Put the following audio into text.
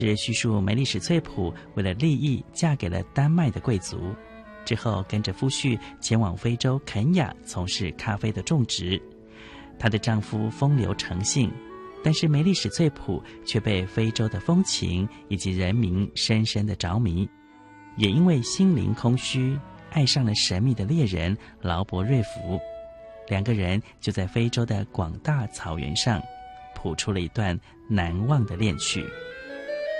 是叙述梅丽史翠普为了利益嫁给了丹麦的贵族，之后跟着夫婿前往非洲肯亚从事咖啡的种植。她的丈夫风流成性，但是梅丽史翠普却被非洲的风情以及人民深深的着迷，也因为心灵空虚，爱上了神秘的猎人劳勃瑞福。两个人就在非洲的广大草原上谱出了一段难忘的恋曲。